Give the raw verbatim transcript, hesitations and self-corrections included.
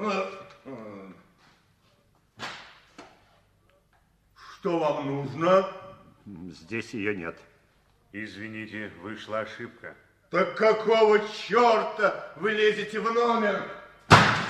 Что вам нужно? Здесь ее нет. Извините, вышла ошибка. Так какого черта вы лезете в номер?